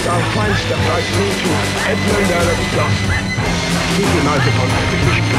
our fine stuff right through to Edmund Earl of Gloucester. Keep United on British